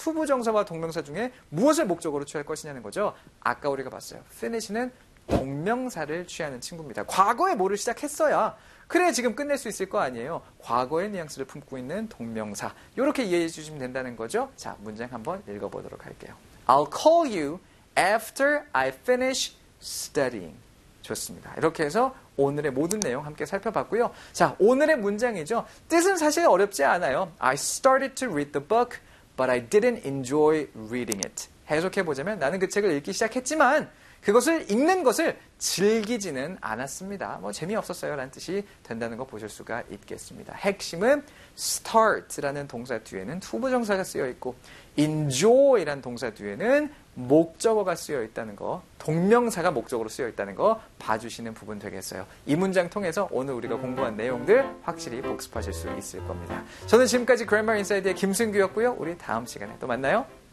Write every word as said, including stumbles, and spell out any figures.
투부정사와 동명사 중에 무엇을 목적으로 취할 것이냐는 거죠. 아까 우리가 봤어요. finish는 동명사를 취하는 친구입니다. 과거에 뭐를 시작했어야 그래 지금 끝낼 수 있을 거 아니에요. 과거의 뉘앙스를 품고 있는 동명사. 이렇게 이해해 주시면 된다는 거죠. 자, 문장 한번 읽어보도록 할게요. I'll call you after I finish studying. 좋습니다. 이렇게 해서 오늘의 모든 내용 함께 살펴봤고요. 자, 오늘의 문장이죠. 뜻은 사실 어렵지 않아요. I started to read the book, but I didn't enjoy reading it. 해석해보자면 나는 그 책을 읽기 시작했지만 그것을 읽는 것을 즐기지는 않았습니다. 뭐 재미없었어요 라는 뜻이 된다는 거 보실 수가 있겠습니다. 핵심은 start라는 동사 뒤에는 투부정사가 쓰여 있고 enjoy라는 동사 뒤에는 목적어가 쓰여 있다는 거, 동명사가 목적으로 쓰여 있다는 거 봐주시는 부분 되겠어요. 이 문장 통해서 오늘 우리가 공부한 내용들 확실히 복습하실 수 있을 겁니다. 저는 지금까지 Grammar Inside의 김승규였고요. 우리 다음 시간에 또 만나요.